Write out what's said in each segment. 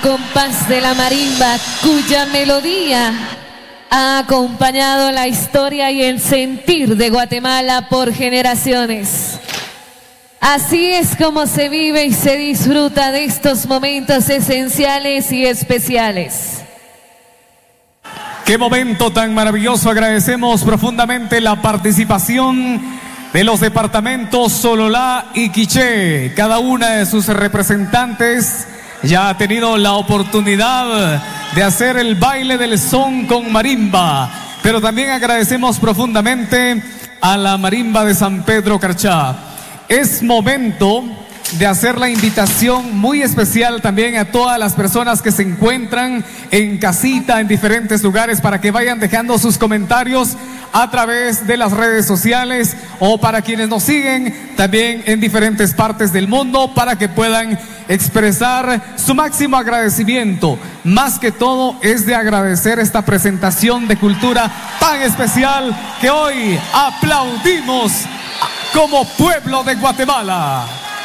compás de la marimba, cuya melodía ha acompañado la historia y el sentir de Guatemala por generaciones. Así es como se vive y se disfruta de estos momentos esenciales y especiales. Qué momento tan maravilloso. Agradecemos profundamente la participación de los departamentos Sololá y Quiché. Cada una de sus representantes ya ha tenido la oportunidad de hacer el baile del son con marimba. Pero también agradecemos profundamente a la marimba de San Pedro Carchá. Es momento de hacer la invitación muy especial también a todas las personas que se encuentran en casita, en diferentes lugares, para que vayan dejando sus comentarios a través de las redes sociales o para quienes nos siguen también en diferentes partes del mundo, para que puedan expresar su máximo agradecimiento. Más que todo es de agradecer esta presentación de cultura tan especial que hoy aplaudimos como pueblo de Guatemala.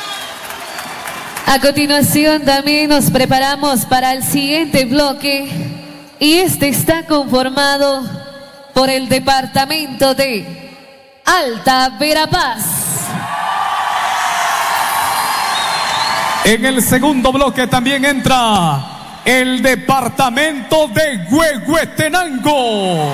A continuación también nos preparamos para el siguiente bloque y este está conformado por el departamento de Alta Verapaz. En el segundo bloque también entra el departamento de Huehuetenango.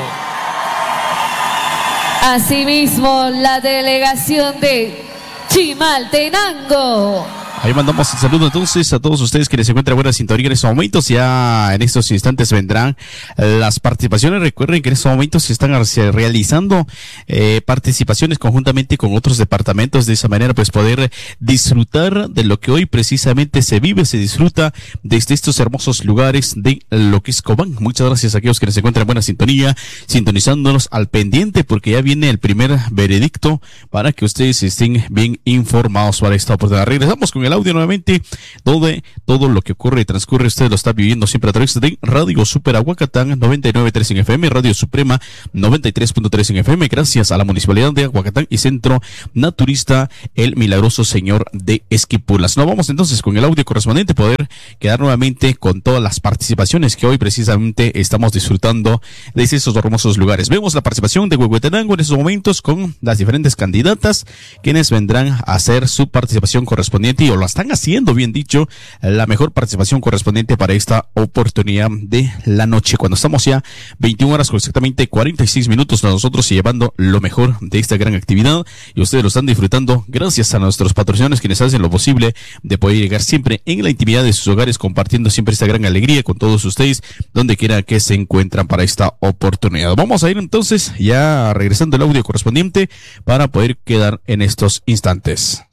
Asimismo, la delegación de Chimaltenango. Ahí mandamos un saludo entonces a todos ustedes que les encuentran buena sintonía en estos momentos. Ya en estos instantes vendrán las participaciones. Recuerden que en estos momentos se están realizando participaciones conjuntamente con otros departamentos. De esa manera pues poder disfrutar de lo que hoy precisamente se vive, se disfruta desde estos hermosos lugares de lo que es Cobán. Muchas gracias a aquellos que les encuentran buena sintonía, sintonizándonos al pendiente, porque ya viene el primer veredicto para que ustedes estén bien informados para esta oportunidad. Regresamos con el audio nuevamente, todo lo que ocurre y transcurre, usted lo está viviendo siempre a través de Radio Super Aguacatán 99.3 en FM, Radio Suprema 93.3 en FM, gracias a la Municipalidad de Aguacatán y Centro Naturista El Milagroso Señor de Esquipulas. Nos vamos entonces con el audio correspondiente, poder quedar nuevamente con todas las participaciones que hoy precisamente estamos disfrutando desde esos hermosos lugares. Vemos la participación de Huehuetenango en estos momentos con las diferentes candidatas, quienes vendrán a hacer su participación correspondiente, o lo están haciendo, bien dicho, la mejor participación correspondiente para esta oportunidad de la noche, cuando estamos ya 21 horas con exactamente 46 minutos nosotros llevando lo mejor de esta gran actividad, y ustedes lo están disfrutando gracias a nuestros patrocinadores, quienes hacen lo posible de poder llegar siempre en la intimidad de sus hogares, compartiendo siempre esta gran alegría con todos ustedes donde quiera que se encuentran para esta oportunidad. Vamos a ir entonces ya regresando el audio correspondiente para poder quedar en estos instantes.